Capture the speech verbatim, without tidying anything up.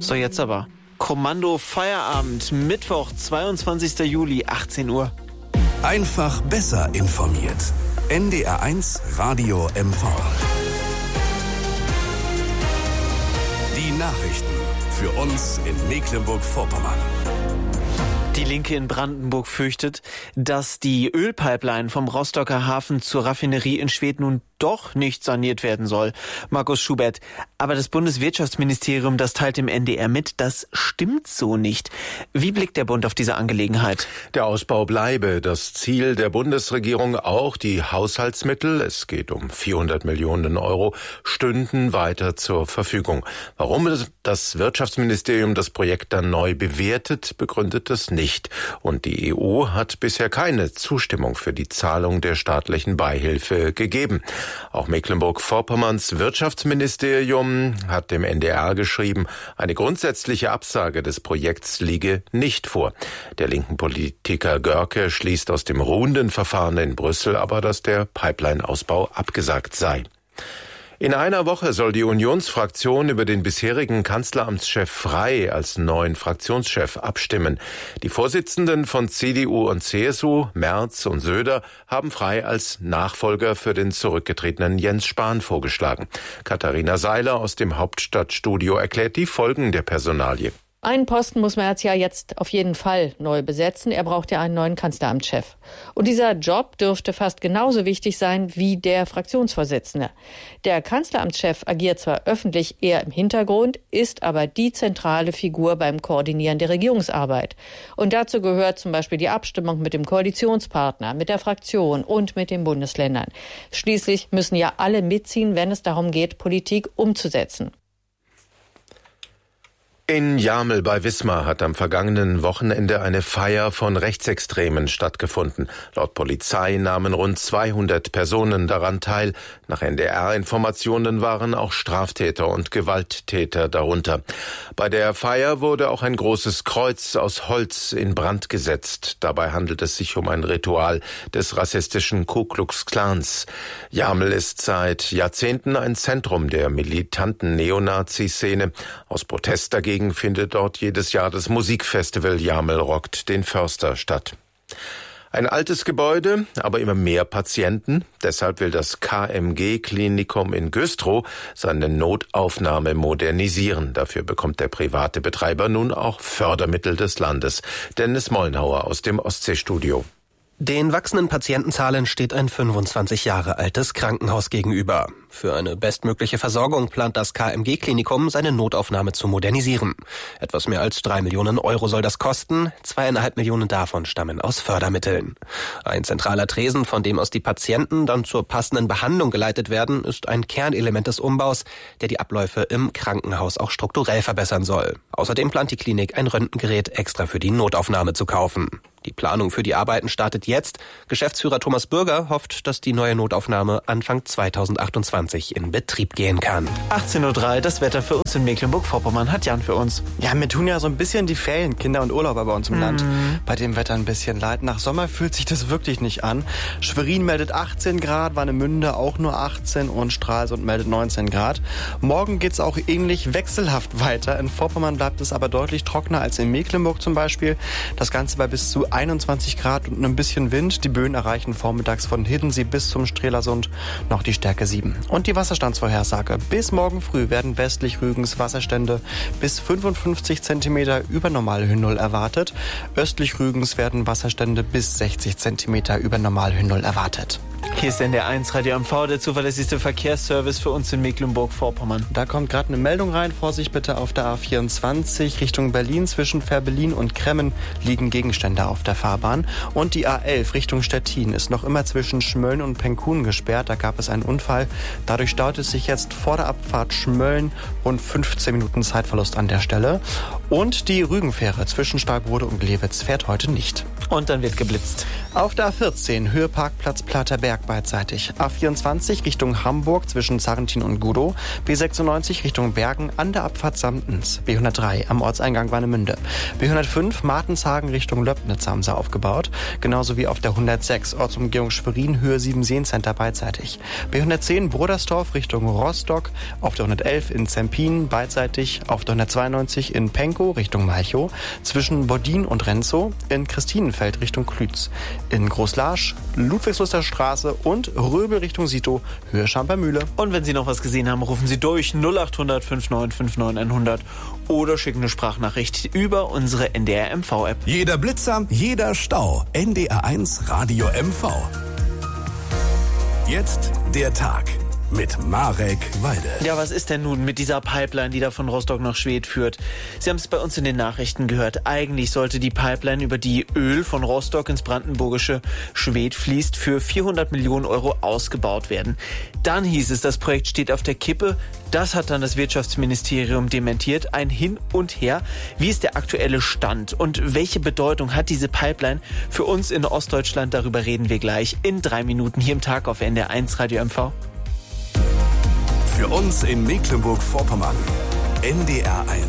So, jetzt aber. Kommando Feierabend, Mittwoch, zweiundzwanzigster Juli, achtzehn Uhr. Einfach besser informiert. N D R eins Radio M V. Die Nachrichten für uns in Mecklenburg-Vorpommern. Die Linke in Brandenburg fürchtet, dass die Ölpipeline vom Rostocker Hafen zur Raffinerie in Schwedt nun doch nicht saniert werden soll. Markus Schubert, aber das Bundeswirtschaftsministerium, das teilt dem N D R mit, das stimmt so nicht. Wie blickt der Bund auf diese Angelegenheit? Der Ausbau bleibe das Ziel der Bundesregierung. Auch die Haushaltsmittel, es geht um vierhundert Millionen Euro, stünden weiter zur Verfügung. Warum das Wirtschaftsministerium das Projekt dann neu bewertet, begründet es nicht. Und die E U hat bisher keine Zustimmung für die Zahlung der staatlichen Beihilfe gegeben. Auch Mecklenburg-Vorpommerns Wirtschaftsministerium hat dem N D R geschrieben, eine grundsätzliche Absage des Projekts liege nicht vor. Der linken Politiker Görke schließt aus dem ruhenden Verfahren in Brüssel aber, dass der Pipeline-Ausbau abgesagt sei. In einer Woche soll die Unionsfraktion über den bisherigen Kanzleramtschef Frey als neuen Fraktionschef abstimmen. Die Vorsitzenden von C D U und C S U, Merz und Söder, haben Frey als Nachfolger für den zurückgetretenen Jens Spahn vorgeschlagen. Katharina Seiler aus dem Hauptstadtstudio erklärt die Folgen der Personalie. Einen Posten muss Merz ja jetzt auf jeden Fall neu besetzen. Er braucht ja einen neuen Kanzleramtschef. Und dieser Job dürfte fast genauso wichtig sein wie der Fraktionsvorsitzende. Der Kanzleramtschef agiert zwar öffentlich eher im Hintergrund, ist aber die zentrale Figur beim Koordinieren der Regierungsarbeit. Und dazu gehört zum Beispiel die Abstimmung mit dem Koalitionspartner, mit der Fraktion und mit den Bundesländern. Schließlich müssen ja alle mitziehen, wenn es darum geht, Politik umzusetzen. In Jamel bei Wismar hat am vergangenen Wochenende eine Feier von Rechtsextremen stattgefunden. Laut Polizei nahmen rund zweihundert Personen daran teil. Nach N D R-Informationen waren auch Straftäter und Gewalttäter darunter. Bei der Feier wurde auch ein großes Kreuz aus Holz in Brand gesetzt. Dabei handelt es sich um ein Ritual des rassistischen Ku Klux Klans. Jamel ist seit Jahrzehnten ein Zentrum der militanten Neonazi-Szene. Aus Protest dagegen findet dort jedes Jahr das Musikfestival Jamel rockt den Förster statt. Ein altes Gebäude, aber immer mehr Patienten. Deshalb will das K M G-Klinikum in Güstrow seine Notaufnahme modernisieren. Dafür bekommt der private Betreiber nun auch Fördermittel des Landes. Dennis Mollnauer aus dem Ostseestudio. Den wachsenden Patientenzahlen steht ein fünfundzwanzig Jahre altes Krankenhaus gegenüber. Für eine bestmögliche Versorgung plant das K M G-Klinikum, seine Notaufnahme zu modernisieren. Etwas mehr als drei Millionen Euro soll das kosten, zweieinhalb Millionen davon stammen aus Fördermitteln. Ein zentraler Tresen, von dem aus die Patienten dann zur passenden Behandlung geleitet werden, ist ein Kernelement des Umbaus, der die Abläufe im Krankenhaus auch strukturell verbessern soll. Außerdem plant die Klinik, ein Röntgengerät extra für die Notaufnahme zu kaufen. Die Planung für die Arbeiten startet jetzt. Geschäftsführer Thomas Bürger hofft, dass die neue Notaufnahme Anfang zweitausendachtundzwanzig in Betrieb gehen kann. achtzehn Uhr drei, das Wetter für uns in Mecklenburg-Vorpommern hat Jan für uns. Ja, mir tun ja so ein bisschen die Ferien, Kinder und Urlauber bei uns im mhm. Land. Bei dem Wetter ein bisschen leid. Nach Sommer fühlt sich das wirklich nicht an. Schwerin meldet achtzehn Grad, Warnemünde auch nur achtzehn und Stralsund meldet neunzehn Grad. Morgen geht's auch ähnlich wechselhaft weiter. In Vorpommern bleibt es aber deutlich trockener als in Mecklenburg zum Beispiel. Das Ganze bei bis zu einundzwanzig Grad und ein bisschen Wind. Die Böen erreichen vormittags von Hiddensee bis zum Strelasund noch die Stärke sieben. Und die Wasserstandsvorhersage. Bis morgen früh werden westlich Rügens Wasserstände bis fünfundfünfzig Zentimeter über Normalhöhen Null erwartet. Östlich Rügens werden Wasserstände bis sechzig Zentimeter über Normalhöhen Null erwartet. Hier ist N D R eins Radio M V, der zuverlässigste Verkehrsservice für uns in Mecklenburg-Vorpommern. Da kommt gerade eine Meldung rein. Vorsicht bitte auf der A vierundzwanzig Richtung Berlin. Zwischen Fährberlin und Kremmen liegen Gegenstände auf der Fahrbahn. Und die A elf Richtung Stettin ist noch immer zwischen Schmölln und Penkun gesperrt. Da gab es einen Unfall. Dadurch staut es sich jetzt vor der Abfahrt Schmölln. Rund fünfzehn Minuten Zeitverlust an der Stelle. Und die Rügenfähre zwischen Stahlbrode und Glewitz fährt heute nicht. Und dann wird geblitzt. Auf der A vierzehn, Höhe Parkplatz Platerberg beidseitig. A vierundzwanzig Richtung Hamburg zwischen Sarrentin und Gudow. B sechsundneunzig Richtung Bergen an der Abfahrt Samtens. B hundertdrei am Ortseingang Warnemünde. B hundertfünf Martenshagen Richtung Löbnitz haben sie aufgebaut. Genauso wie auf der hundertsechs Ortsumgehung Schwerin Höhe Siebenseen Center beidseitig. B hundertzehn Brodersdorf Richtung Rostock. Auf der hundertelf in Zempin beidseitig. Auf der hundertzweiundneunzig in Penkow Richtung Malchow. Zwischen Bodin und Renzow. In Christinenfeld Richtung Klütz. In Großlarsch, Ludwigsluster Straße und Röbel Richtung Sito, Höhe Schampermühle. Und wenn Sie noch was gesehen haben, rufen Sie durch null acht hundert neunundfünfzig neunundfünfzig hundert oder schicken eine Sprachnachricht über unsere N D R M V App. Jeder Blitzer, jeder Stau. N D R eins Radio M V. Jetzt der Tag mit Marek Walde. Ja, was ist denn nun mit dieser Pipeline, die da von Rostock nach Schwedt führt? Sie haben es bei uns in den Nachrichten gehört. Eigentlich sollte die Pipeline, über die Öl von Rostock ins brandenburgische Schwedt fließt, für vierhundert Millionen Euro ausgebaut werden. Dann hieß es, das Projekt steht auf der Kippe. Das hat dann das Wirtschaftsministerium dementiert. Ein Hin und Her. Wie ist der aktuelle Stand und welche Bedeutung hat diese Pipeline für uns in Ostdeutschland? Darüber reden wir gleich in drei Minuten hier im Tag auf N D R eins Radio M V. Für uns in Mecklenburg-Vorpommern. N D R eins.